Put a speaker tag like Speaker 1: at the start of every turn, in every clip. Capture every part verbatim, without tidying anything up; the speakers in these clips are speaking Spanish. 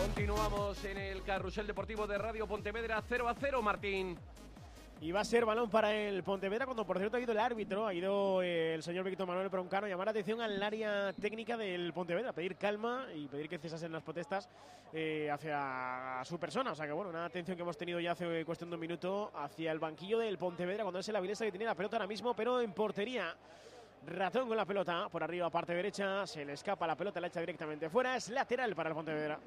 Speaker 1: Continuamos en el carrusel deportivo de Radio Pontevedra, cero a cero, Martín.
Speaker 2: Y va a ser balón para el Pontevedra, cuando por cierto ha ido el árbitro, ha ido eh, el señor Víctor Manuel Broncano a llamar la atención al área técnica del Pontevedra, a pedir calma y pedir que cesasen las protestas eh, hacia su persona. O sea que bueno, una atención que hemos tenido ya hace cuestión de un minuto hacia el banquillo del Pontevedra, cuando es el Avilés que tiene la pelota ahora mismo, pero en portería. Ratón con la pelota, por arriba, parte derecha, se le escapa la pelota, la echa directamente fuera, es lateral para el Pontevedra.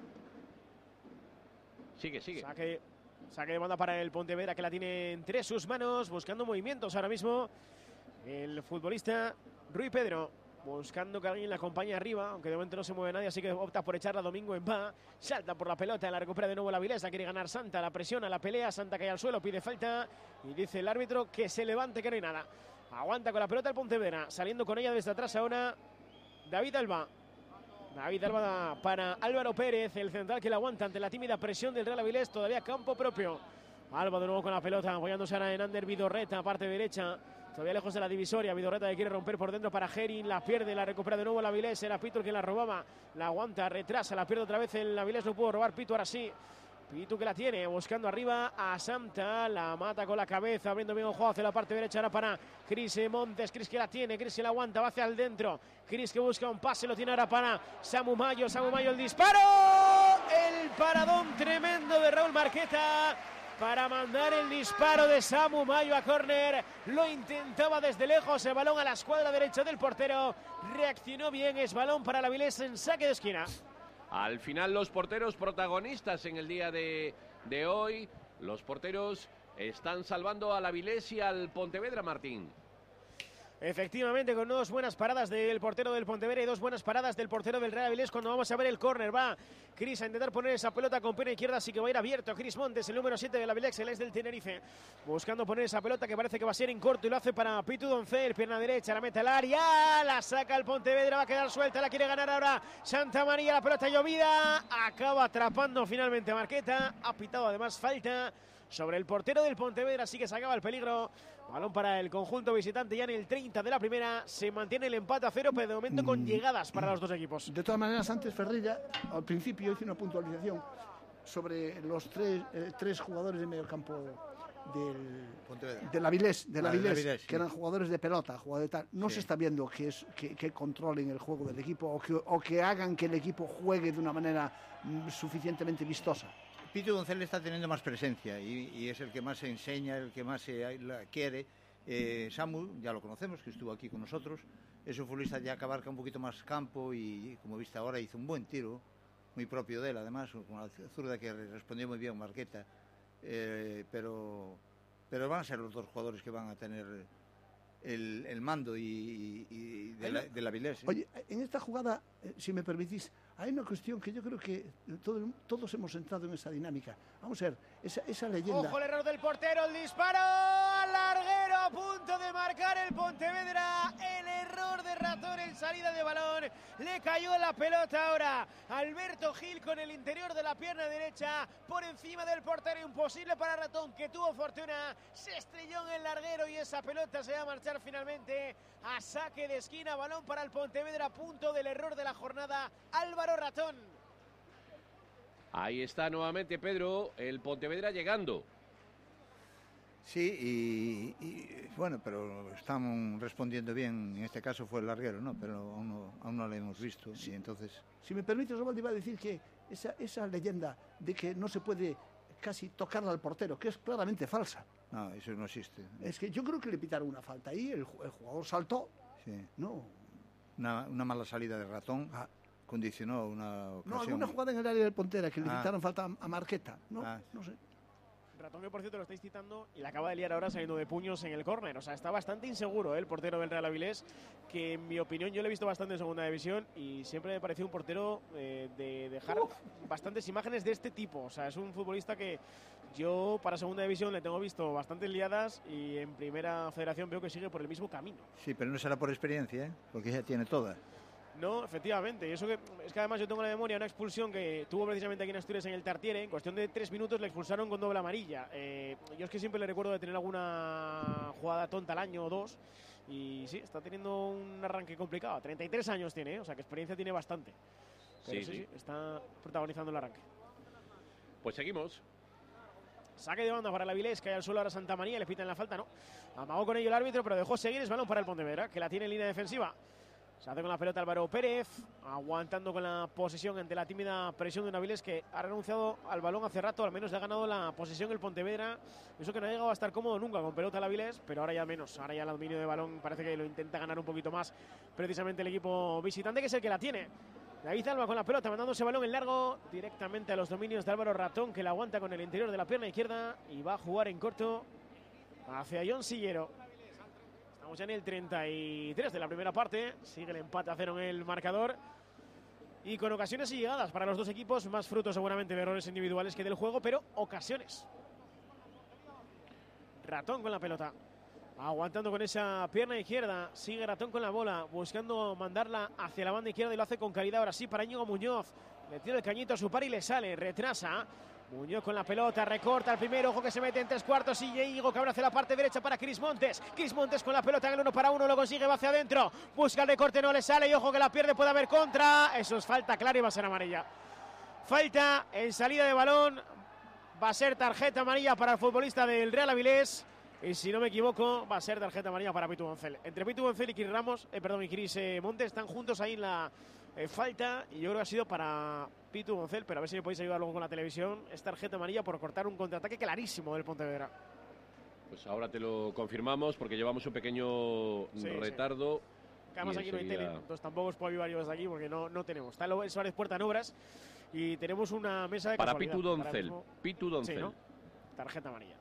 Speaker 1: Sigue, sigue.
Speaker 2: Saque, saque de banda para el Pontevedra, que la tiene entre sus manos, buscando movimientos ahora mismo. El futbolista Rui Pedro, buscando que alguien la acompañe arriba, aunque de momento no se mueve nadie, así que opta por echarla Domingo en va. Salta por la pelota, la recupera de nuevo la Avilés, quiere ganar Santa, la presiona, la pelea, Santa cae al suelo, pide falta y dice el árbitro que se levante, que no hay nada. Aguanta con la pelota el Pontevedra, saliendo con ella desde atrás ahora David Alba. David Alba para Álvaro Pérez, el central que la aguanta ante la tímida presión del Real Avilés, todavía campo propio. Alba de nuevo con la pelota, apoyándose ahora en Ander Vidorreta, parte derecha, todavía lejos de la divisoria. Vidorreta que quiere romper por dentro para Gerin, la pierde, la recupera de nuevo el Avilés, era Pito el que la robaba, la aguanta, retrasa, la pierde otra vez el Avilés, no pudo robar Pito, ahora sí. Pitu que la tiene, buscando arriba a Santa, la mata con la cabeza, abriendo bien un juego hacia la parte derecha, ahora para Cris Montes, Cris que la tiene, Cris que la aguanta, va hacia el dentro, Cris que busca un pase, lo tiene ahora para Samu Mayo, Samu Mayo el disparo, el paradón tremendo de Raúl Marqueta, para mandar el disparo de Samu Mayo a córner, lo intentaba desde lejos, el balón a la escuadra derecha del portero, reaccionó bien, es balón para la Avilés en saque de esquina.
Speaker 1: Al final los porteros protagonistas en el día de, de hoy. Los porteros están salvando al Avilés y al Pontevedra, Martín.
Speaker 2: Efectivamente, con dos buenas paradas del portero del Pontevedra y dos buenas paradas del portero del Real Avilés. Cuando vamos a ver el córner, va Cris a intentar poner esa pelota con pierna izquierda, así que va a ir abierto Cris Montes, el número siete del Avilés, el ex del Tenerife, buscando poner esa pelota que parece que va a ser en corto y lo hace para Pitu Doncel, pierna derecha, la mete al área, la saca el Pontevedra, va a quedar suelta, la quiere ganar ahora Santa María, la pelota llovida, acaba atrapando finalmente a Marqueta, ha pitado además falta sobre el portero del Pontevedra, así que se acaba el peligro. Balón para el conjunto visitante ya en el treinta de la primera. Se mantiene el empate a cero, pero de momento con mm. llegadas para los dos equipos.
Speaker 3: De todas maneras, antes Ferreira al principio hizo una puntualización sobre los tres, eh, tres jugadores de medio campo del, del Avilés, del ah, Avilés, Avilés sí. que eran jugadores de pelota, jugadores de tal. No sí. se está viendo que, es, que, que controlen el juego del equipo o que, o que hagan que el equipo juegue de una manera mm, suficientemente vistosa.
Speaker 4: Pitu Doncel está teniendo más presencia y, y es el que más se enseña, el que más se la quiere. Eh, Samu, ya lo conocemos, que estuvo aquí con nosotros, es un futbolista ya que abarca un poquito más campo y, como viste ahora, hizo un buen tiro, muy propio de él, además, con la zurda que respondió muy bien Marqueta. Eh, pero, pero van a ser los dos jugadores que van a tener el, el mando y, y, y de la, del Avilés. ¿eh?
Speaker 3: Oye, en esta jugada, eh, si me permitís, hay una cuestión que yo creo que todo, todos hemos entrado en esa dinámica. Vamos a ver, esa, esa leyenda...
Speaker 2: Ojo el error del portero, el disparo al larguero, a punto de marcar el Pontevedra. El error de Ratón en salida de balón. Le cayó la pelota ahora Alberto Gil con el interior de la pierna derecha por encima del portero. Imposible para Ratón, que tuvo fortuna. Se estrelló en el larguero y esa pelota se va a marchar finalmente a saque de esquina. Balón para el Pontevedra, punto del error de la jornada. Álvaro Ratón.
Speaker 1: Ahí está nuevamente Pedro, el Pontevedra llegando.
Speaker 4: Sí, y, y bueno, pero estamos respondiendo bien. En este caso fue el larguero, ¿no? Pero aún no, aún no lo hemos visto. Sí. Y entonces...
Speaker 3: Si me permite, Osvaldo, iba a decir que esa, esa leyenda de que no se puede casi tocarla al portero, que es claramente falsa.
Speaker 4: No, eso no existe.
Speaker 3: Es que yo creo que le pitaron una falta ahí, el, el jugador saltó.
Speaker 4: Sí.
Speaker 3: No.
Speaker 4: Una, una mala salida de Ratón. Ah. Condicionó una ocasión.
Speaker 3: No, alguna jugada en el área del Pontera que le ah. quitaron falta a Marqueta. No, ah. no sé.
Speaker 2: Ratón que por cierto lo estáis citando y la acaba de liar ahora saliendo de puños en el córner. O sea, está bastante inseguro ¿eh? el portero del Real Avilés, que en mi opinión yo lo he visto bastante en segunda división y siempre me pareció un portero eh, de dejar Uf. bastantes imágenes de este tipo. O sea, es un futbolista que yo para segunda división le tengo visto bastantes liadas y en primera federación veo que sigue por el mismo camino.
Speaker 4: Sí, pero no será por experiencia, ¿eh? Porque ya tiene toda.
Speaker 2: No, efectivamente, y eso que es que además yo tengo en la memoria una expulsión que tuvo precisamente aquí en Asturias en el Tartiere, en cuestión de tres minutos le expulsaron con doble amarilla. Eh, yo es que siempre le recuerdo de tener alguna jugada tonta al año o dos, y sí, está teniendo un arranque complicado, treinta y tres años tiene, ¿eh? O sea que experiencia tiene bastante. Pero sí, sí, sí, está protagonizando el arranque.
Speaker 1: Pues seguimos.
Speaker 2: Saque de banda para el Avilés, cae al suelo ahora Santa María, le pitan la falta, ¿no? Amagó con ello el árbitro, pero dejó seguir, es balón para el Pontevedra, que la tiene en línea defensiva. Se hace con la pelota Álvaro Pérez, aguantando con la posesión ante la tímida presión de un Avilés que ha renunciado al balón hace rato, al menos le ha ganado la posesión el Pontevedra. Eso que no ha llegado a estar cómodo nunca con pelota el Avilés, pero ahora ya menos, ahora ya el dominio de balón parece que lo intenta ganar un poquito más precisamente el equipo visitante, que es el que la tiene. David Alba con la pelota, mandando ese balón en largo directamente a los dominios de Álvaro Ratón, que la aguanta con el interior de la pierna izquierda y va a jugar en corto hacia John Sillero. Estamos ya en el treinta y tres de la primera parte, sigue el empate a cero en el marcador y con ocasiones y llegadas para los dos equipos, más fruto seguramente de errores individuales que del juego, pero ocasiones. Ratón con la pelota, aguantando con esa pierna izquierda, sigue Ratón con la bola, buscando mandarla hacia la banda izquierda y lo hace con calidad ahora sí para Íñigo Muñoz. Le tira el cañito a su par y le sale, retrasa. Muñoz con la pelota, recorta el primero, ojo que se mete en tres cuartos y Íñigo que ahora hace la parte derecha para Cris Montes. Cris Montes con la pelota en el uno para uno, lo consigue, va hacia adentro, busca el recorte, no le sale y ojo que la pierde, puede haber contra. Eso es falta clara y va a ser amarilla. Falta en salida de balón, va a ser tarjeta amarilla para el futbolista del Real Avilés. Y si no me equivoco, va a ser tarjeta amarilla para Pitu Boncel. Entre Pitu Boncel y Cris Ramos, eh, perdón, y Cris eh, Montes están juntos ahí en la eh, falta. Y yo creo que ha sido para Pitu Boncel, pero a ver si me podéis ayudar luego con la televisión. Es tarjeta amarilla por cortar un contraataque clarísimo del Pontevedra.
Speaker 1: Pues ahora te lo confirmamos porque llevamos un pequeño sí, retardo.
Speaker 2: Sí. Además aquí enseguida... no hay tele, entonces tampoco os puedo ayudar yo desde aquí porque no, no tenemos. Está el Suárez Puerta en obras y tenemos una mesa de
Speaker 1: para Pitu Doncel. Pitu Doncel.
Speaker 2: Sí, ¿no? Tarjeta amarilla.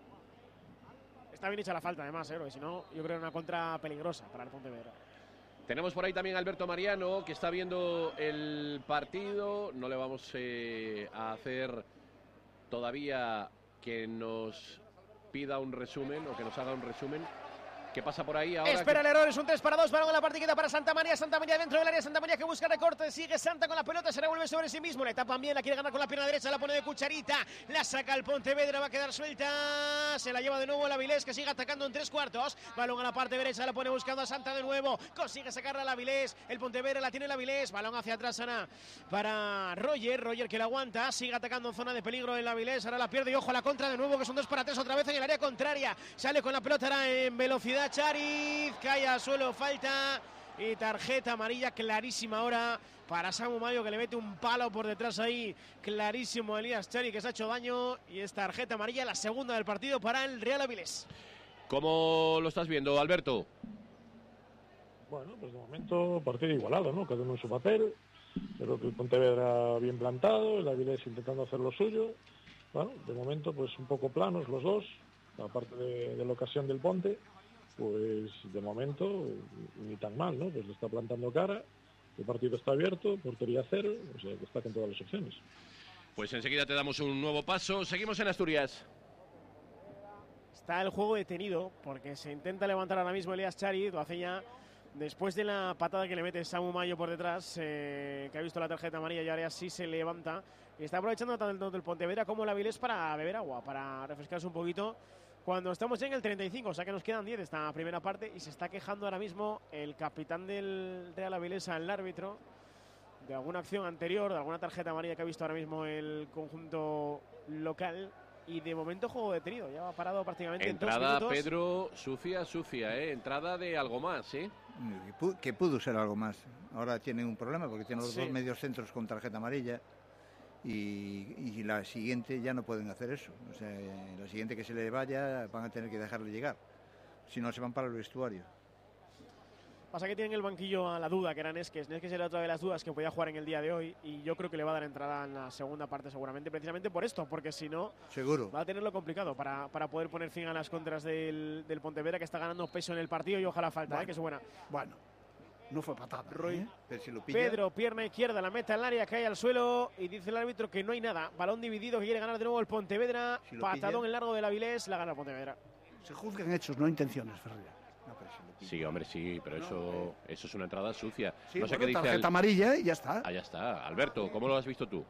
Speaker 2: Está bien hecha la falta, además, ¿eh? Porque si no, yo creo una contra peligrosa para el Pontevedra.
Speaker 1: Tenemos por ahí también a Alberto Mariano, que está viendo el partido. No le vamos eh, a hacer todavía que nos pida un resumen o que nos haga un resumen. ¿Qué pasa por ahí ahora?
Speaker 2: Espera
Speaker 1: que...
Speaker 2: el error, es un tres para dos, balón en la parte izquierda para Santa María, Santa María dentro del área, Santa María que busca recorte, sigue Santa con la pelota, se revuelve sobre sí mismo, la etapa bien, la quiere ganar con la pierna derecha, la pone de cucharita, la saca el Pontevedra, va a quedar suelta, se la lleva de nuevo el Avilés que sigue atacando en tres cuartos, balón a la parte derecha, la pone buscando a Santa de nuevo, consigue sacarla al Avilés, el Pontevedra la tiene el Avilés, balón hacia atrás Ana para Roger, Roger que la aguanta, sigue atacando en zona de peligro el Avilés, ahora la pierde y ojo a la contra de nuevo que son dos para tres otra vez en el área contraria, sale con la pelota ahora en velocidad Chari. Cae al suelo, falta y tarjeta amarilla clarísima ahora para Samu Mayo que le mete un palo por detrás ahí, clarísimo Elías Chari que se ha hecho daño y es tarjeta amarilla, la segunda del partido para el Real Avilés.
Speaker 1: ¿Cómo lo estás viendo, Alberto?
Speaker 5: Bueno, pues de momento partido igualado, ¿no? Cada uno en su papel, creo que el Pontevedra bien plantado, el Avilés intentando hacer lo suyo, bueno, de momento pues un poco planos los dos, aparte de, de la ocasión del Ponte. Pues de momento ni tan mal, ¿no? Pues le está plantando cara, el partido está abierto, portería cero, o sea que está con todas las opciones.
Speaker 1: Pues enseguida te damos un nuevo paso, seguimos en Asturias.
Speaker 2: Está el juego detenido porque se intenta levantar ahora mismo Elías Chari, lo hace ya después de la patada que le mete Samu Mayo por detrás, eh, que ha visto la tarjeta amarilla y ahora sí se levanta y está aprovechando tanto el Pontevedra como el Avilés para beber agua, para refrescarse un poquito. Cuando estamos ya en el treinta y cinco, o sea que nos quedan diez de esta primera parte y se está quejando ahora mismo el capitán del Real Avilés al árbitro de alguna acción anterior, de alguna tarjeta amarilla que ha visto ahora mismo el conjunto local y de momento juego detenido, ya ha parado prácticamente
Speaker 1: entrada,
Speaker 2: en dos minutos.
Speaker 1: Pedro, sucia, sucia, ¿eh? Entrada de algo más, ¿eh?
Speaker 4: Que pudo ser algo más. Ahora tiene un problema porque tiene los
Speaker 2: sí.
Speaker 4: dos medios centros con tarjeta amarilla. Y, y la siguiente ya no pueden hacer eso, o sea, la siguiente que se le vaya van a tener que dejarle llegar, si no se van para el vestuario.
Speaker 2: Pasa que tienen el banquillo a la duda, que era Nesques, Nesques era otra de las dudas que podía jugar en el día de hoy y yo creo que le va a dar entrada en la segunda parte seguramente, precisamente por esto, porque si no,
Speaker 4: seguro
Speaker 2: va a tenerlo complicado para, para poder poner fin a las contras del, del Pontevedra que está ganando peso en el partido y ojalá falta,
Speaker 3: bueno,
Speaker 2: eh, que es buena.
Speaker 3: Bueno. No fue patada.
Speaker 2: ¿eh?
Speaker 4: Pero si lo pilla...
Speaker 2: Pedro, pierna izquierda, la meta al área, cae al suelo y dice el árbitro que no hay nada. Balón dividido que quiere ganar de nuevo el Pontevedra. Si patadón pilla... en largo del Avilés, la gana el Pontevedra.
Speaker 3: Se juzgan hechos, no intenciones, Ferreira. No, pero
Speaker 1: si sí, hombre, sí, pero no, eso, eh. eso es una entrada sucia.
Speaker 3: Sí,
Speaker 1: no sé
Speaker 3: bueno,
Speaker 1: qué dice
Speaker 3: tarjeta
Speaker 1: el...
Speaker 3: amarilla y ya está.
Speaker 1: Ah, ya está. Alberto, ¿cómo lo has visto tú?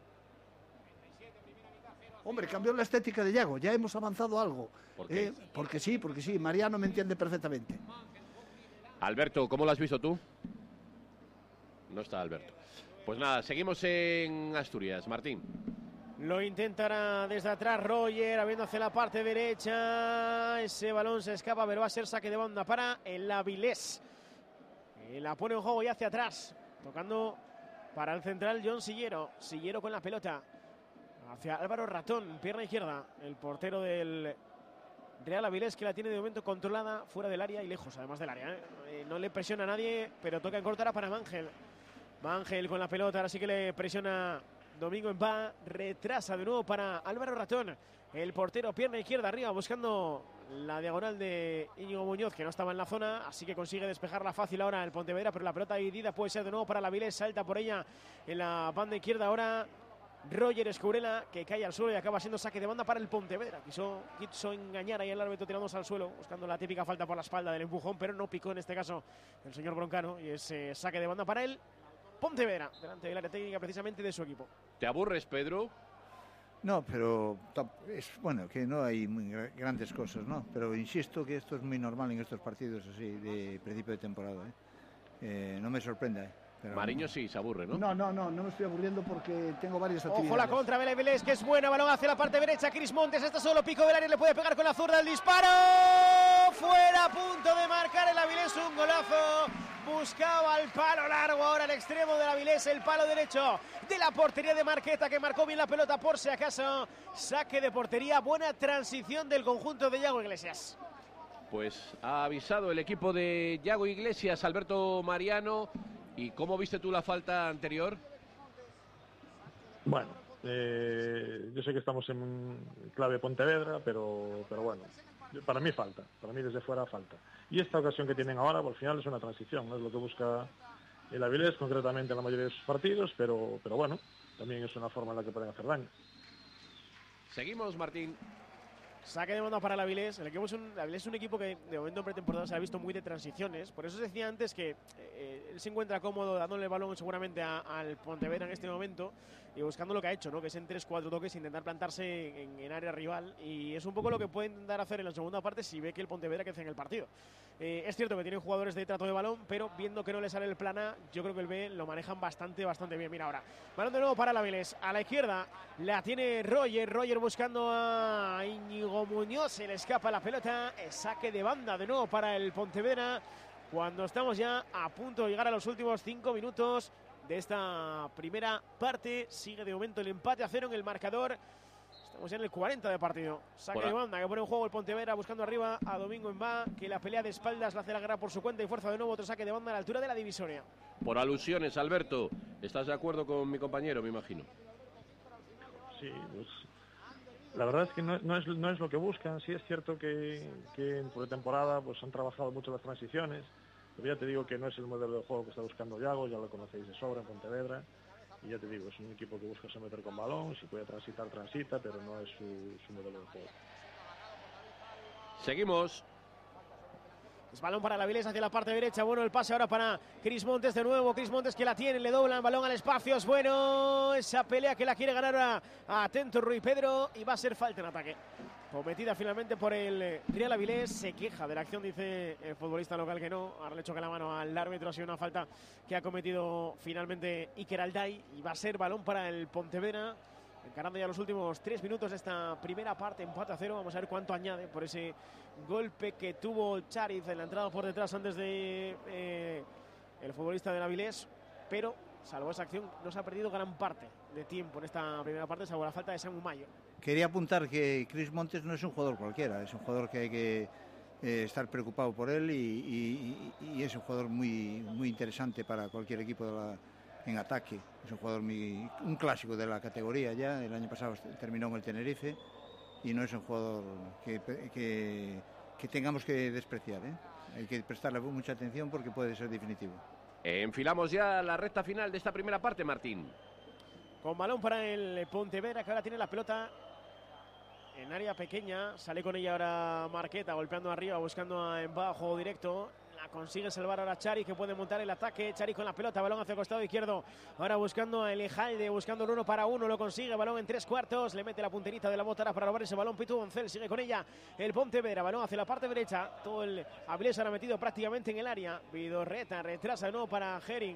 Speaker 3: Hombre, cambió la estética de Yago, ya hemos avanzado algo.
Speaker 1: ¿Por qué?
Speaker 3: Eh, porque sí, porque sí, Mariano me entiende perfectamente.
Speaker 1: Alberto, ¿cómo lo has visto tú? No está Alberto. Pues nada, seguimos en Asturias, Martín.
Speaker 2: Lo intentará desde atrás Roger, habiendo hacia la parte derecha. Ese balón se escapa, pero va a ser saque de banda para el Avilés. Y la pone en juego y hacia atrás. Tocando para el central John Sillero. Sillero con la pelota. Hacia Álvaro Ratón, pierna izquierda. El portero del Real Avilés, que la tiene de momento controlada fuera del área y lejos, además del área. ¿eh? Eh, no le presiona a nadie, pero toca en cortar para Mangel. Mangel con la pelota, ahora sí que le presiona Domingo en va, retrasa de nuevo para Álvaro Ratón. El portero, pierna izquierda arriba, buscando la diagonal de Íñigo Muñoz, que no estaba en la zona, así que consigue despejarla fácil ahora el Pontevedra, pero la pelota dividida puede ser de nuevo para la Avilés, salta por ella en la banda izquierda ahora Roger Escurela, que cae al suelo y acaba siendo saque de banda para el Pontevedra. Quiso, quiso engañar ahí el árbitro tirándose al suelo, buscando la típica falta por la espalda del empujón, pero no picó en este caso el señor Broncano, y es eh, saque de banda para él. Pontevedra, delante del área técnica precisamente de su equipo.
Speaker 1: ¿Te aburres, Pedro?
Speaker 4: No, pero es bueno que no hay muy grandes cosas, ¿no? Pero insisto que esto es muy normal en estos partidos así de principio de temporada, ¿eh? Eh, no me sorprenda, ¿eh? Pero
Speaker 1: Mariño sí se aburre, ¿no?
Speaker 3: No, no, no, no me estoy aburriendo porque tengo varias actividades.
Speaker 2: Ojo la contra, Vela Vélez, que es buena, balón hacia la parte derecha, Cris Montes está solo, pico del área, le puede pegar con la zurda el disparo, fuera, a punto de marcar el Avilés, un golazo, buscaba el palo largo, ahora el extremo del Avilés, el palo derecho de la portería de Marqueta, que marcó bien la pelota por si acaso, saque de portería, buena transición del conjunto de Yago Iglesias.
Speaker 1: Pues ha avisado el equipo de Yago Iglesias, Alberto Mariano. ¿Y cómo viste tú la falta anterior?
Speaker 5: Bueno, eh, yo sé que estamos en clave Pontevedra, pero, pero bueno, para mí falta, para mí desde fuera falta. Y esta ocasión que tienen ahora, por final, es una transición, ¿no? Es lo que busca el Avilés, concretamente en la mayoría de sus partidos, pero, pero bueno, también es una forma en la que pueden hacer daño.
Speaker 1: Seguimos, Martín.
Speaker 2: Saque de banda para el Avilés. El equipo es un, el Avilés es un equipo que de momento en pretemporada se ha visto muy de transiciones. Por eso decía antes que eh, él se encuentra cómodo dándole el balón seguramente a, al Pontevedra en este momento y buscando lo que ha hecho, ¿no? Que es en tres cuatro toques, intentar plantarse en, en área rival. Y es un poco lo que puede intentar hacer en la segunda parte si ve que el Pontevedra crece en el partido. Eh, es cierto que tienen jugadores de trato de balón, pero viendo que no le sale el plan A, yo creo que el B lo manejan bastante, bastante bien. Mira ahora, balón de nuevo para el Avilés. A la izquierda la tiene Roger. Roger buscando a Íñigo Muñoz, se le escapa la pelota, saque de banda de nuevo para el Pontevedra cuando estamos ya a punto de llegar a los últimos cinco minutos de esta primera parte. Sigue de momento el empate a cero en el marcador, estamos ya en el cuarenta de partido. Saque de banda que pone en juego el Pontevedra buscando arriba a Domingo Embá, que la pelea de espaldas la hace la guerra por su cuenta y fuerza de nuevo, otro saque de banda a la altura de la divisoria.
Speaker 1: Por alusiones, Alberto, ¿estás de acuerdo con mi compañero, me imagino?
Speaker 5: Sí, pues la verdad es que no, no, es, no es lo que buscan. Sí es cierto que, que en pretemporada pues han trabajado mucho las transiciones, pero ya te digo que no es el modelo de juego que está buscando Yago, ya lo conocéis de sobra en Pontevedra, y ya te digo, es un equipo que busca someter con balón, si puede transitar, transita, pero no es su, su modelo de juego.
Speaker 1: Seguimos.
Speaker 2: Es balón para la Avilés hacia la parte derecha. Bueno, el pase ahora para Cris Montes de nuevo. Cris Montes que la tiene, le dobla el balón al espacio. Es bueno esa pelea que la quiere ganar a, a atento Rui Pedro. Y va a ser falta en ataque. Cometida finalmente por el Real Avilés. Se queja de la acción, dice el futbolista local que no. Ahora le choca la mano al árbitro. Ha sido una falta que ha cometido finalmente Iker Alday. Y va a ser balón para el Pontevedra. Encarando ya los últimos tres minutos de esta primera parte, empate a cero. Vamos a ver cuánto añade por ese golpe que tuvo Chariz en la entrada por detrás antes de eh, el futbolista del Avilés. Pero, salvo esa acción, no se ha perdido gran parte de tiempo en esta primera parte, salvo la falta de Samu Mayo.
Speaker 4: Quería apuntar que Cris Montes no es un jugador cualquiera, es un jugador que hay que eh, estar preocupado por él y, y, y es un jugador muy, muy interesante para cualquier equipo de la en ataque. Es un jugador muy, un clásico de la categoría ya, el año pasado terminó en el Tenerife y no es un jugador que, que, que tengamos que despreciar, ¿eh? Hay que prestarle mucha atención porque puede ser definitivo.
Speaker 1: Enfilamos ya la recta final de esta primera parte, Martín.
Speaker 2: Con balón para el Pontevedra, que ahora tiene la pelota en área pequeña, sale con ella ahora Marqueta, golpeando arriba, buscando a Embá, juego directo. La consigue salvar ahora Chari, que puede montar el ataque. Chari con la pelota, balón hacia el costado izquierdo. Ahora buscando a Elejalde, buscando el uno para uno. Lo consigue, balón en tres cuartos. Le mete la punterita de la bota para robar ese balón. Pitu Boncel sigue con ella. El Pontevedra, balón hacia la parte derecha. Todo el Avilés ahora metido prácticamente en el área. Vidorreta retrasa de nuevo para Herring.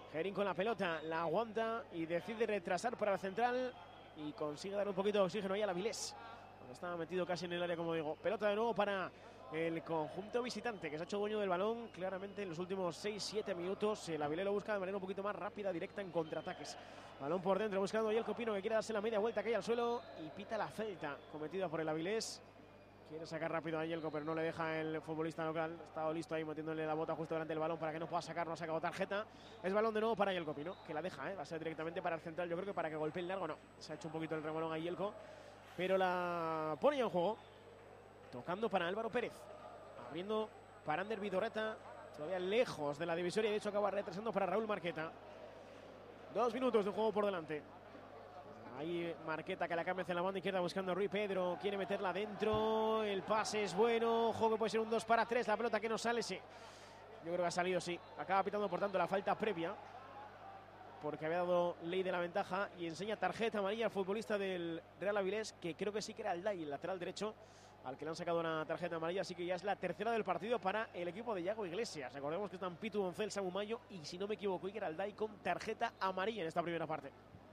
Speaker 2: Gerín con la pelota, la aguanta y decide retrasar para la central y consigue dar un poquito de oxígeno ahí a la Avilés. Estaba metido casi en el área, como digo. Pelota de nuevo para el conjunto visitante, que se ha hecho dueño del balón claramente en los últimos seis siete minutos. El Avilés lo busca de manera un poquito más rápida, directa, en contraataques. Balón por dentro, buscando ahí el Copino, que quiere darse la media vuelta, cae al suelo y pita la falta cometida por el Avilés. Quiere sacar rápido a Yelko, pero no le deja el futbolista local. Ha estado listo ahí metiéndole la bota justo delante del balón para que no pueda sacar, no ha sacado tarjeta. Es balón de nuevo para Yelko Pino, que la deja, ¿eh? Va a ser directamente para el central. Yo creo que para que golpee el largo no. Se ha hecho un poquito el revolón a Yelko, pero la pone en juego. Tocando para Álvaro Pérez. Abriendo para Ander Vidorreta. Todavía lejos de la divisoria. De hecho acaba retrasando para Raúl Marqueta. Dos minutos de juego por delante. Ahí Marqueta, que la cambia hacia la banda izquierda buscando a Rui Pedro. Quiere meterla adentro. El pase es bueno. Ojo que puede ser un dos para tres. La pelota que no sale, sí. Yo creo que ha salido, sí. Acaba pitando, por tanto, la falta previa, porque había dado ley de la ventaja. Y enseña tarjeta amarilla al futbolista del Real Avilés, que creo que sí que era Alday, el lateral derecho, al que le han sacado una tarjeta amarilla. Así que ya es la tercera del partido para el equipo de Yago Iglesias. Recordemos que están Pitu Doncel, Samu Mayo y, si no me equivoco, Iker Alday con tarjeta amarilla en esta primera parte.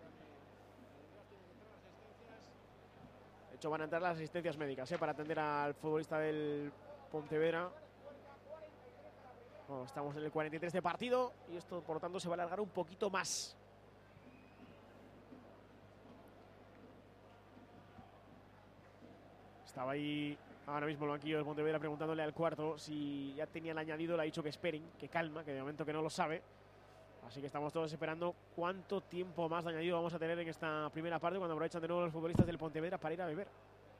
Speaker 2: De hecho, van a entrar las asistencias médicas, ¿eh?, para atender al futbolista del Pontevedra. Bueno, estamos en el cuarenta y tres de partido y esto, por lo tanto, se va a alargar un poquito más. Estaba ahí ahora mismo el banquillo del Pontevedra preguntándole al cuarto si ya tenía el añadido. Le ha dicho que esperen, que calma, que de momento que no lo sabe. Así que estamos todos esperando cuánto tiempo más de añadido vamos a tener en esta primera parte, cuando aprovechan de nuevo los futbolistas del Pontevedra para ir a beber.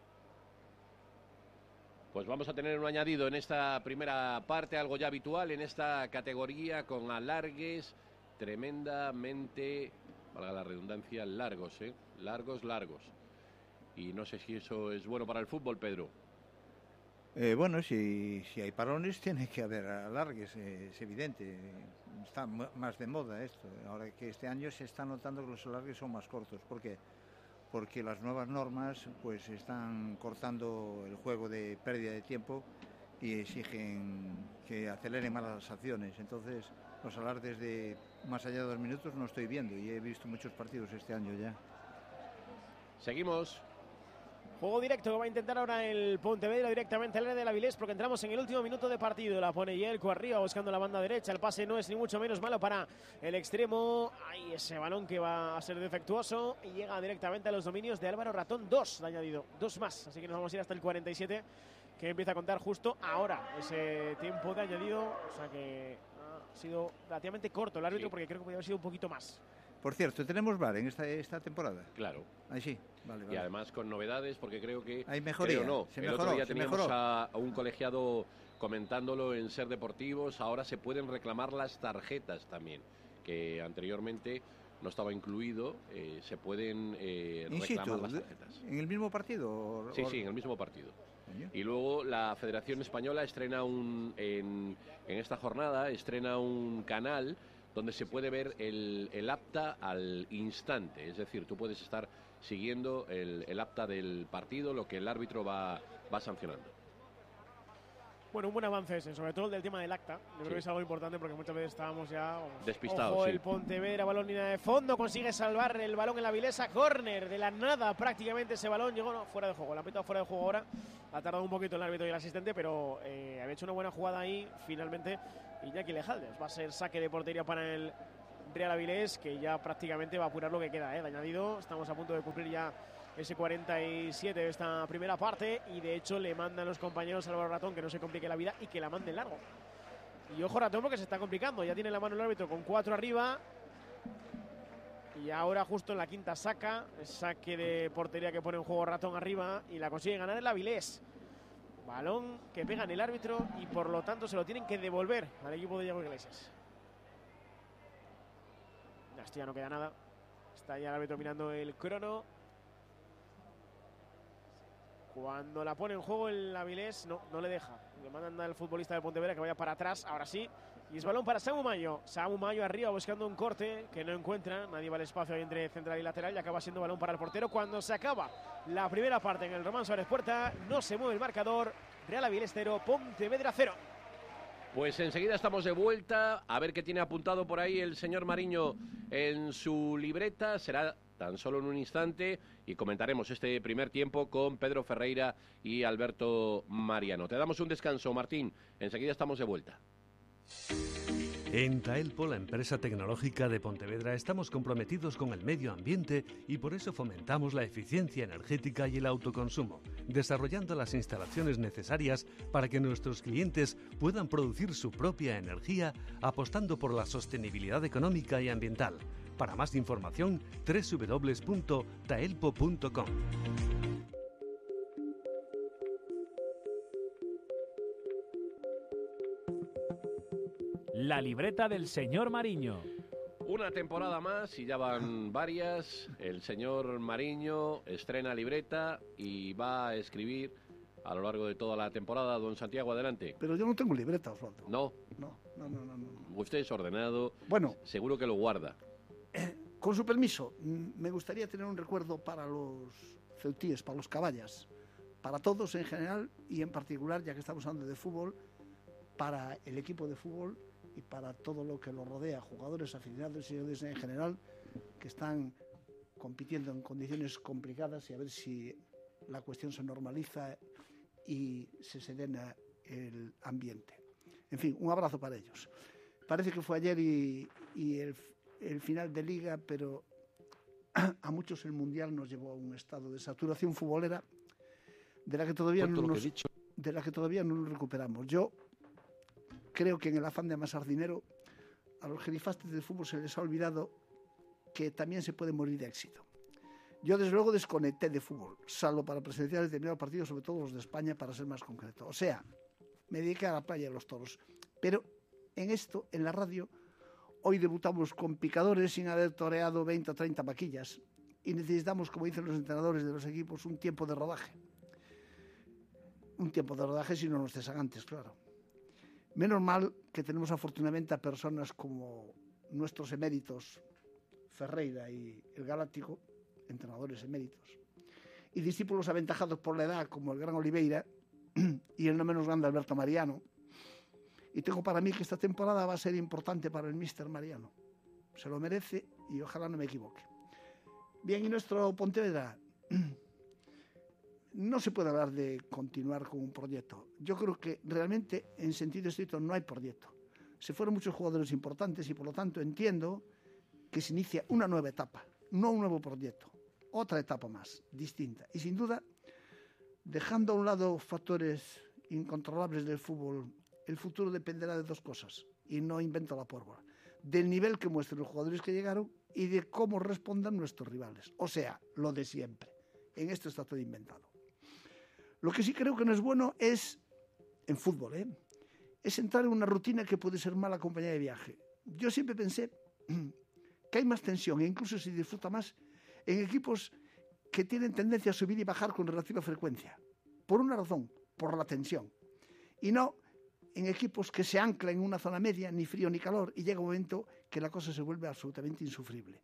Speaker 1: Pues vamos a tener un añadido en esta primera parte, algo ya habitual en esta categoría, con alargues tremendamente, valga la redundancia, largos, ¿eh? Largos, largos. Y no sé si eso es bueno para el fútbol, Pedro.
Speaker 4: Eh, bueno, si, si hay parones tiene que haber alargues, eh, es evidente. Está más de moda esto. Ahora que este año se está notando que los alargues son más cortos. ¿Por qué? Porque las nuevas normas pues están cortando el juego de pérdida de tiempo y exigen que aceleren más las acciones. Entonces, los alargues de más allá de dos minutos no estoy viendo, y he visto muchos partidos este año ya.
Speaker 1: Seguimos.
Speaker 2: Juego directo que va a intentar ahora el Pontevedra directamente al área del Avilés, porque entramos en el último minuto de partido. La pone Yelko arriba buscando la banda derecha. El pase no es ni mucho menos malo para el extremo. Ahí ese balón que va a ser defectuoso y llega directamente a los dominios de Álvaro Ratón. Dos de añadido, dos más. Así que nos vamos a ir hasta el cuarenta y siete, que empieza a contar justo ahora ese tiempo de añadido. O sea que ha sido relativamente corto el árbitro, sí, porque creo que podría haber sido un poquito más.
Speaker 4: Por cierto, ¿tenemos V A R en esta, esta temporada?
Speaker 1: Claro.
Speaker 4: Ahí sí, vale, vale.
Speaker 1: Y además con novedades, porque creo que...
Speaker 4: Hay mejoría.
Speaker 1: Creo no.
Speaker 4: Se
Speaker 1: el
Speaker 4: mejoró,
Speaker 1: otro día
Speaker 4: se
Speaker 1: teníamos
Speaker 4: mejoró.
Speaker 1: a, a un colegiado comentándolo en Ser Deportivos. Ahora se pueden reclamar las tarjetas también, que anteriormente no estaba incluido. Eh, se pueden eh, reclamar las tarjetas.
Speaker 4: ¿En el mismo partido?
Speaker 1: Sí, sí, en el mismo partido. Y luego la Federación Española estrena un... En, en esta jornada estrena un canal donde se puede ver el, el apta al instante. Es decir, tú puedes estar siguiendo el, el apta del partido, lo que el árbitro va, va sancionando.
Speaker 2: Bueno, un buen avance ese, sobre todo el del tema del acta. Yo creo sí. que es algo importante, porque muchas veces estábamos ya... Vamos,
Speaker 1: despistados,
Speaker 2: ojo,
Speaker 1: sí.
Speaker 2: El Pontevedra, balón línea de fondo, consigue salvar el balón en la Vilesa. Córner, de la nada prácticamente ese balón. Llegó no, fuera de juego, la ha pitado fuera de juego ahora. Ha tardado un poquito el árbitro y el asistente, pero eh, había hecho una buena jugada ahí, finalmente, Iñaki Lejaldes. Va a ser saque de portería para el Real Avilés, que ya prácticamente va a apurar lo que queda, ¿eh? De añadido. Estamos a punto de cumplir ya ese cuarenta y siete de esta primera parte, y de hecho le mandan los compañeros a Álvaro Ratón que no se complique la vida y que la mande largo. Y ojo Ratón, porque se está complicando, ya tiene la mano el árbitro con cuatro arriba, y ahora justo en la quinta saca, saque de portería que pone en juego Ratón arriba, y la consigue ganar el Avilés. Balón que pega en el árbitro y por lo tanto se lo tienen que devolver al equipo de Yago Iglesias. Hostia, ya no queda nada, está ya el árbitro mirando el crono. Cuando la pone en juego el Avilés, no, no le deja. Le mandan al futbolista del Pontevedra que vaya para atrás, ahora sí. Y es balón para Samu Mayo. Samu Mayo arriba buscando un corte que no encuentra. Nadie va al espacio ahí entre central y lateral, y acaba siendo balón para el portero. Cuando se acaba la primera parte en el Román Suárez Puerta, no se mueve el marcador. Real Avilés cero, Pontevedra cero.
Speaker 1: Pues enseguida estamos de vuelta, a ver qué tiene apuntado por ahí el señor Mariño en su libreta. Será tan solo en un instante y comentaremos este primer tiempo con Pedro Ferreira y Alberto Mariano. Te damos un descanso, Martín. Enseguida estamos de vuelta.
Speaker 6: En Taelpo, la empresa tecnológica de Pontevedra, estamos comprometidos con el medio ambiente y por eso fomentamos la eficiencia energética y el autoconsumo, desarrollando las instalaciones necesarias para que nuestros clientes puedan producir su propia energía, apostando por la sostenibilidad económica y ambiental. Para más información, doble u doble u doble u punto taelpo punto com.
Speaker 7: La libreta del señor Mariño.
Speaker 1: Una temporada más y ya van varias. El señor Mariño estrena libreta y va a escribir a lo largo de toda la temporada. Don Santiago, adelante.
Speaker 3: Pero yo no tengo libreta, Osvaldo.
Speaker 1: No.
Speaker 3: No, no, no, no. no.
Speaker 1: Usted es ordenado.
Speaker 3: Bueno.
Speaker 1: Seguro que lo guarda.
Speaker 3: Eh, con su permiso, me gustaría tener un recuerdo para los ceutíes, para los caballas, para todos en general y en particular, ya que estamos hablando de fútbol, para el equipo de fútbol y para todo lo que lo rodea, jugadores, aficionados y señores en general, que están compitiendo en condiciones complicadas y a ver si la cuestión se normaliza y se serena el ambiente. En fin, un abrazo para ellos. Parece que fue ayer y, y el, el final de Liga, pero a muchos el Mundial nos llevó a un estado de saturación futbolera de la que todavía, no nos, de la que todavía no nos recuperamos. Yo creo que en el afán de amasar dinero, a los gerifastes del fútbol se les ha olvidado que también se puede morir de éxito. Yo, desde luego, desconecté de fútbol, salvo para presenciar determinados partidos, sobre todo los de España, para ser más concreto. O sea, me dediqué a la playa de los toros. Pero en esto, en la radio, hoy debutamos con picadores sin haber toreado veinte o treinta vaquillas y necesitamos, como dicen los entrenadores de los equipos, un tiempo de rodaje. Un tiempo de rodaje si no nos cesan antes, claro. Menos mal que tenemos afortunadamente a personas como nuestros eméritos Ferreira y el Galáctico, entrenadores eméritos, y discípulos aventajados por la edad como el gran Oliveira y el no menos grande Alberto Mariano. Y tengo para mí que esta temporada va a ser importante para el míster Mariano. Se lo merece y ojalá no me equivoque. Bien, y nuestro Pontevedra, no se puede hablar de continuar con un proyecto. Yo creo que realmente, en sentido estricto, no hay proyecto. Se fueron muchos jugadores importantes y, por lo tanto, entiendo que se inicia una nueva etapa, no un nuevo proyecto, otra etapa más, distinta. Y, sin duda, dejando a un lado factores incontrolables del fútbol, el futuro dependerá de dos cosas, y no invento la pólvora: del nivel que muestren los jugadores que llegaron y de cómo respondan nuestros rivales. O sea, lo de siempre. En esto está todo inventado. Lo que sí creo que no es bueno es, en fútbol, ¿eh? es entrar en una rutina que puede ser mala compañía de viaje. Yo siempre pensé que hay más tensión e incluso se disfruta más en equipos que tienen tendencia a subir y bajar con relativa frecuencia. Por una razón, por la tensión. Y no en equipos que se anclan en una zona media, ni frío ni calor, y llega un momento que la cosa se vuelve absolutamente insufrible.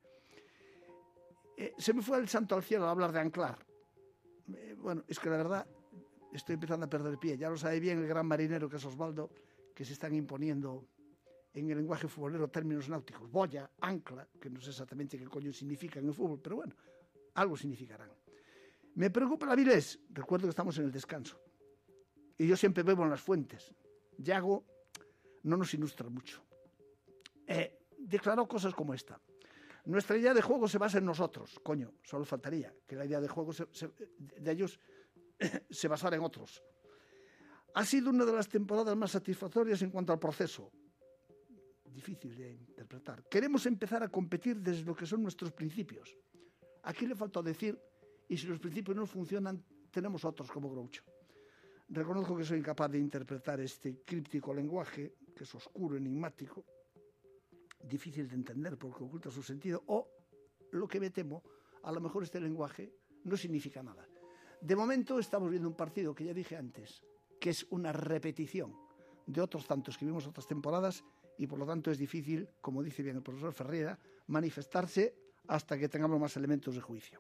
Speaker 3: Eh, se me fue el santo al cielo a hablar de anclar. Eh, bueno, es que la verdad estoy empezando a perder el pie. Ya lo sabe bien el gran marinero que es Osvaldo, que se están imponiendo en el lenguaje futbolero términos náuticos. Boya, ancla, que no sé exactamente qué coño significa en el fútbol, pero bueno, algo significarán. Me preocupa la Avilés. Recuerdo que estamos en el descanso. Y yo siempre bebo en las fuentes. Yago no nos ilustra mucho. Eh, declaró cosas como esta: nuestra idea de juego se basa en nosotros. Coño, solo faltaría que la idea de juego se, se, de ellos se basara en otros. Ha sido una de las temporadas más satisfactorias en cuanto al proceso. Difícil de interpretar. Queremos empezar a competir desde lo que son nuestros principios. Aquí le faltó decir, y si los principios no funcionan, tenemos otros como Groucho. Reconozco que soy incapaz de interpretar este críptico lenguaje, que es oscuro, enigmático, difícil de entender porque oculta su sentido, o, lo que me temo, a lo mejor este lenguaje no significa nada. De momento estamos viendo un partido que ya dije antes, que es una repetición de otros tantos que vimos otras temporadas, y por lo tanto es difícil, como dice bien el profesor Ferreira, manifestarse hasta que tengamos más elementos de juicio.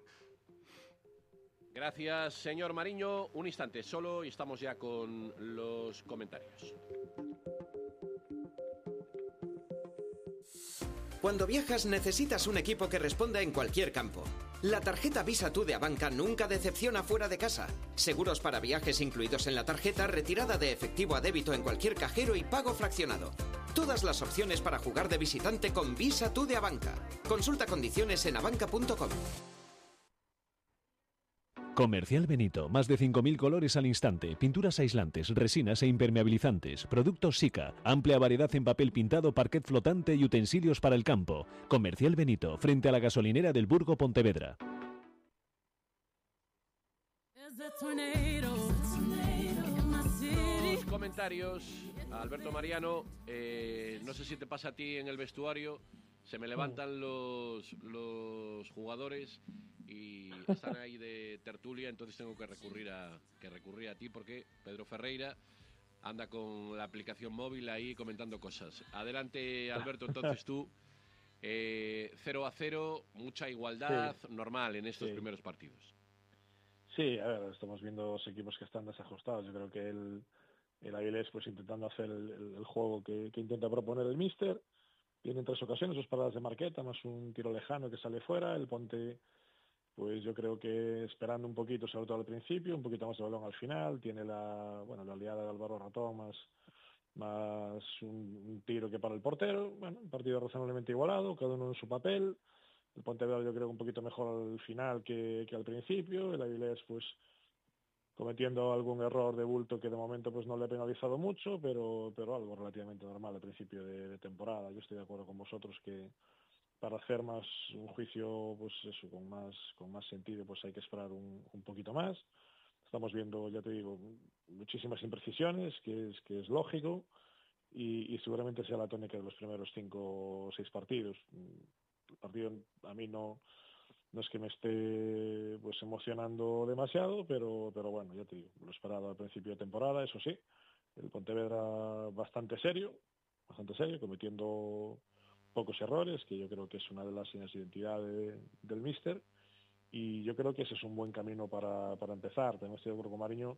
Speaker 1: Gracias, señor Mariño. Un instante solo y estamos ya con los comentarios.
Speaker 8: Cuando viajas necesitas un equipo que responda en cualquier campo. La tarjeta Visa Tú de Abanca nunca decepciona fuera de casa. Seguros para viajes incluidos en la tarjeta, retirada de efectivo a débito en cualquier cajero y pago fraccionado. Todas las opciones para jugar de visitante con Visa Tú de Abanca. Consulta condiciones en abanca punto com.
Speaker 9: Comercial Benito, más de cinco mil colores al instante, pinturas aislantes, resinas e impermeabilizantes, productos Sika, amplia variedad en papel pintado, parquet flotante y utensilios para el campo. Comercial Benito, frente a la gasolinera del Burgo Pontevedra.
Speaker 1: Los comentarios, Alberto Mariano, eh, no sé si te pasa a ti en el vestuario, se me levantan los, los jugadores y están ahí de tertulia, entonces tengo que recurrir a que recurrir a ti porque Pedro Ferreira anda con la aplicación móvil ahí comentando cosas. Adelante, Alberto, entonces tú, eh, cero a cero, mucha igualdad, sí, normal en estos sí. primeros partidos.
Speaker 5: Sí, a ver, estamos viendo dos equipos que están desajustados. Yo creo que el, el Avilés, pues intentando hacer el, el, el juego que, que intenta proponer el míster, tiene tres ocasiones, dos paradas de Marqueta, más un tiro lejano que sale fuera. El Ponte, pues yo creo que esperando un poquito, sobre todo al principio, un poquito más de balón al final. Tiene la, bueno, la aliada de Álvaro Ratón, más, más un, un tiro que para el portero. Bueno, un partido razonablemente igualado, cada uno en su papel. El Pontevedra yo creo que un poquito mejor al final que, que al principio. El Avilés, pues cometiendo algún error de bulto que de momento pues no le ha penalizado mucho, pero, pero algo relativamente normal al principio de, de temporada. Yo estoy de acuerdo con vosotros que para hacer más un juicio, pues eso, con más, con más sentido, pues hay que esperar un, un poquito más. Estamos viendo, ya te digo, muchísimas imprecisiones, que es, que es lógico, y, y seguramente sea la tónica de los primeros cinco o seis partidos. El partido a mí no, no es que me esté pues emocionando demasiado, pero, pero bueno, ya te digo, lo esperado al principio de temporada, eso sí. El Pontevedra bastante serio, bastante serio, cometiendo pocos errores, que yo creo que es una de las señas de identidad de, del míster, y yo creo que ese es un buen camino para, para empezar. También estoy de acuerdo con Mariño,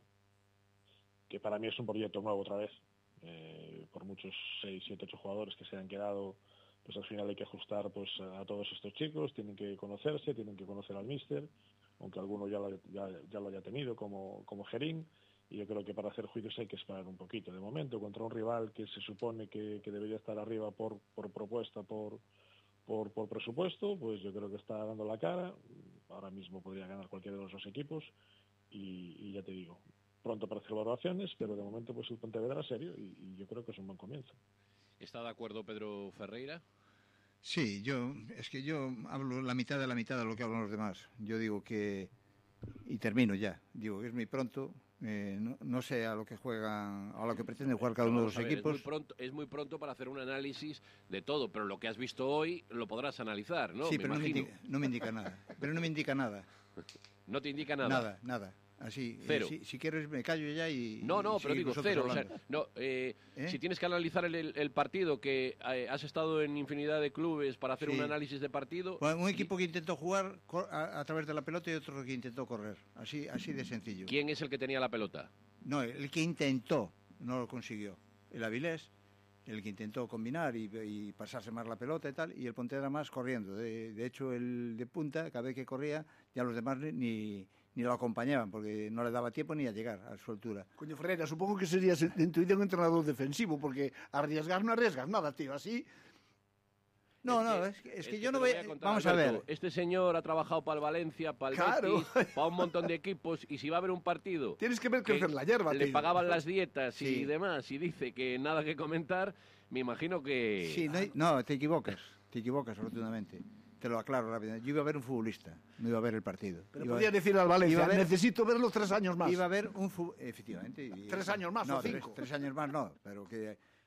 Speaker 5: que para mí es un proyecto nuevo otra vez, eh, por muchos seis, siete, ocho jugadores que se han quedado, pues al final hay que ajustar pues a todos estos chicos, tienen que conocerse, tienen que conocer al míster, aunque alguno ya lo, ya, ya lo haya tenido como, como Gerín, y yo creo que para hacer juicios hay que esperar un poquito. De momento, contra un rival que se supone que, que debería estar arriba por, por propuesta, por, por, por presupuesto, pues yo creo que está dando la cara. Ahora mismo podría ganar cualquiera de los dos equipos, y, y ya te digo, pronto para hacer valoraciones, pero de momento pues el Pontevedra serio, y, y yo creo que es un buen comienzo.
Speaker 1: ¿Está de acuerdo Pedro Ferreira?
Speaker 4: Sí, yo, es que yo hablo la mitad de la mitad de lo que hablan los demás. Yo digo que, y termino ya, digo que es muy pronto, eh, no, no sé a lo que juegan, a lo que pretenden jugar cada uno de los
Speaker 1: ver,
Speaker 4: equipos.
Speaker 1: Es muy, pronto, es muy pronto para hacer un análisis de todo, pero lo que has visto hoy lo podrás analizar, ¿no?
Speaker 4: Sí,
Speaker 1: me
Speaker 4: pero no me,
Speaker 1: imagino.
Speaker 4: indica, no me indica nada, pero no me indica nada.
Speaker 1: ¿No te indica nada?
Speaker 4: Nada, nada. Así,
Speaker 1: cero.
Speaker 4: Eh, si, si quieres me callo ya y...
Speaker 1: No, no,
Speaker 4: y
Speaker 1: pero digo cero. O sea, no, eh, ¿Eh? Si tienes que analizar el, el partido, que eh, has estado en infinidad de clubes para hacer sí. un análisis de partido...
Speaker 4: Bueno, un equipo y... que intentó jugar a, a través de la pelota y otro que intentó correr. Así, así de sencillo.
Speaker 1: ¿Quién es el que tenía la pelota?
Speaker 4: No, el que intentó, no lo consiguió. El Avilés, el que intentó combinar y, y pasarse más la pelota y tal, y el Pontevedra más corriendo. De, de hecho, el de punta, cada vez que corría, ya los demás ni... ni lo acompañaban, porque no le daba tiempo ni a llegar a su altura.
Speaker 3: Coño, Ferreira, supongo que serías en tu vida un entrenador defensivo, porque arriesgar no arriesgas nada, tío, así...
Speaker 4: No, es no, que, es que, es es que, que yo no voy... A contar, Vamos
Speaker 1: Alberto,
Speaker 4: a ver.
Speaker 1: Este señor ha trabajado para el Valencia, para el
Speaker 3: claro.
Speaker 1: Betis, para un montón de equipos, y si va a haber un partido...
Speaker 3: Tienes que ver crecer la hierba,
Speaker 1: le
Speaker 3: tío.
Speaker 1: pagaban las dietas sí. y demás, y dice que nada que comentar, me imagino que...
Speaker 4: Sí, no, hay, no te equivocas, te equivocas rotundamente. Te lo aclaro rápidamente. Yo iba a ver un futbolista, no iba a ver el partido.
Speaker 3: Pero podía decir al Valencia,
Speaker 4: ver,
Speaker 3: necesito verlo tres años más.
Speaker 4: Iba a ver un futbolista, efectivamente.
Speaker 3: ¿Tres años más
Speaker 4: no,
Speaker 3: o cinco?
Speaker 4: Tres, tres años más no, pero que